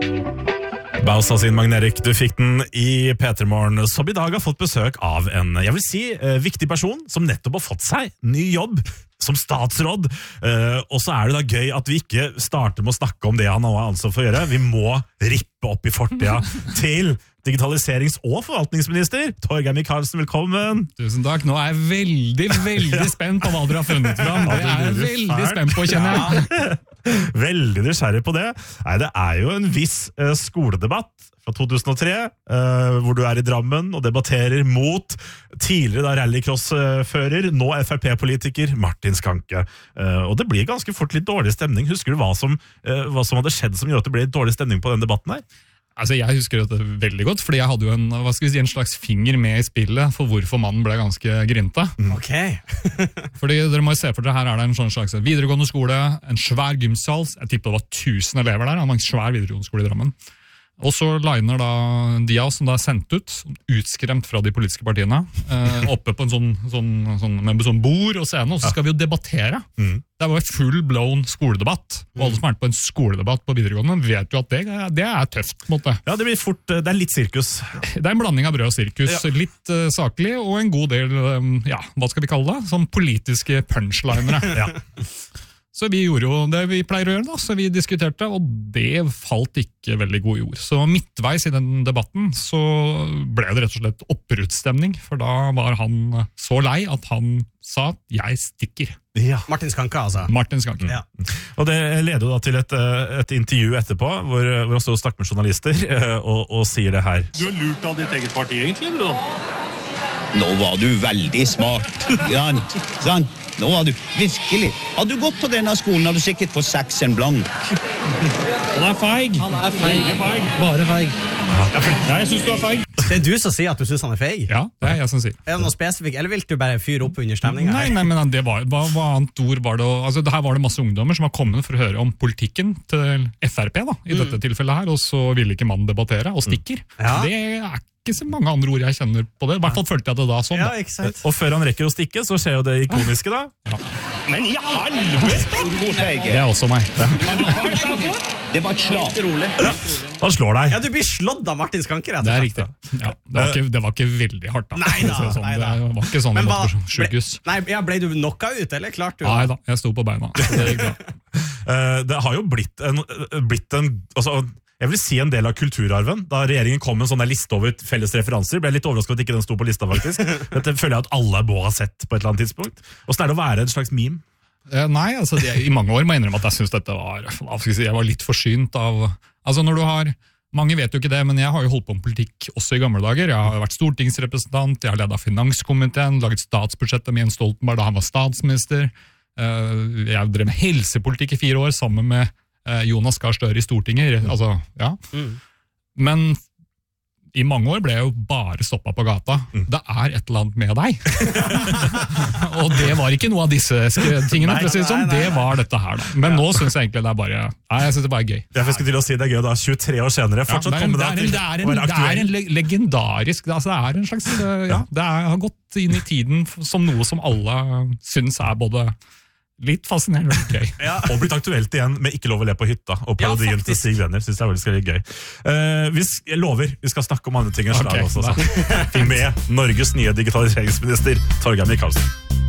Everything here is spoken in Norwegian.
Bausa sin Magnerik, du fikk den i P3 Morgen, som i dag har fått besøk av en, jeg vil si, viktig person som nettopp har fått seg ny jobb som statsråd. Og så er det da gøy at vi ikke starter med å snakke om det han har ansvar for å gjøre. Vi må rippe opp i fortida til digitaliserings- og forvaltningsminister. Torgeir Micaelsen, velkommen. Tusen takk. Nå er jeg veldig spent på hva dere har funnet fram. Det er jeg veldig spent på, kjenner jeg. Veldig nysgjerrig på det. Nei, det er jo en viss skoledebatt fra 2003, hvor du er i Drammen og debatterer mot tidligere rallycrossfører, nå FrP-politiker Martin Skanke. Og det blir ganske fort litt dårlig stemning. Husker du hva som hadde skjedd som gjorde at det ble dårlig stemning på den debatten her? Altså, jeg husker dette veldig godt, fordi jeg hadde jo en slags finger med i spillet for hvorfor mannen ble ganske grinte. Ok. Fordi dere må jo se for dere, her er det en sånn slags videregående skole, en svær gymsal, jeg tipper det var 1000 elever der, det var en svær videregående skole i Drammen. Og så liner da de av som da er sendt ut, utskremt fra de politiske partiene, oppe på en med sånn bord og scene, og så skal vi jo debattere. Det var jo full-blown skoledebatt, og alle som har vært på en skoledebatt på videregående vet jo at det er tøft, på en måte. Ja, det blir fort, det er litt sirkus. Det er en blanding av brød og sirkus, litt saklig, og en god del, hva skal vi kalle det? Som politiske punchlinere. Ja. Så vi gjorde jo det vi pleier å gjøre da, så vi diskuterte, og det falt ikke veldig god jord. Så midtveis i den debatten så ble det rett og slett oppbruddsstemning, for da var han så lei at han sa, jeg stikker. Ja. Martin Skanke, altså. Martin Skanke. Ja. Og det leder jo da til et intervju etterpå, hvor han står og snakker med journalister, og sier det her. Du har lurt av ditt eget parti, egentlig, eller da? Nå var du veldig smart, Jan. Nå var du virkelig. Hadde du gått på denne skolen, hadde du sikkert fått 6 en blank. Han er feig. Bare feig. Ja, jeg synes du er feig. Det er du som sier at du synes han er feig? Ja, det er jeg som sier. Er det noe spesifikt, eller vil du bare fyre opp under stemningen her? Nei, men det var, hva annet ord var det? Altså, her var det masse ungdommer som var kommet for å høre om politikken til FrP da, i dette tilfellet her, og så ville ikke mannen debattere, og stikker. Ja. Det er ikke så mange andre ord jeg kjenner på det. I hvert fall følte jeg det da sånn. Ja, Da. ikke sant? Og før han rekker å stikke, så skjer jo det ikoniske da. Men i helvete! Det er også meg. Det var et slag. Han slår deg. Ja, du blir slått av Martin Skanke, rett og Det er slett. riktig. Ja, det var ikke veldig hardt da. Nei da, Sånn, nei da. Det var ikke sånn Men det hva, var på sykehus. ble du knocka ut, eller klarte du? Nei da, jeg sto på beina. Det gikk bra. Det har jo blitt en altså, jeg vil si en del av kulturarven. Da regjeringen kom med en sånn der liste over felles referanser, ble jeg litt overrasket at ikke den sto på lista, faktisk. Dette føler jeg at alle må ha sett på et eller annet tidspunkt. Hvordan er det å være en slags meme? Nei, altså i mange år må jeg innrømme at jeg synes dette var, hva skal jeg si, jeg var litt forsynt av, altså når du har, mange vet jo ikke det, men jeg har jo holdt på med politikk også i gamle dager. Jeg har vært stortingsrepresentant, jeg har ledet finanskomiteen, laget statsbudsjettet med Jens Stoltenberg da han var statsminister. Jeg drev med helsepolitikk i 4 år sammen med Jonas Gahr Støre i Stortinget, altså, ja. Men i mange år ble jeg jo bare stoppet på gata. Det er et eller annet med deg. Og det var ikke noe av disse tingene, for å si det sånn. Det var dette her da. Men nå synes jeg egentlig det er bare, jeg synes det bare er gøy. Jeg skulle til å si det er gøy da, 23 år senere, fortsatt komme deg til å være aktuell. Det er en legendarisk, altså det er en slags, det har gått inn i tiden som noe som alle synes er både litt fascinerende og gøy. Og blitt aktuelt igjen med Ikke lov å le på hytta, og parodien til Stig Venner, synes jeg er veldig gøy. Jeg lover, vi skal snakke om andre ting enn slag også. Med Norges nye digitaliseringsminister, Torgeir Micaelsen.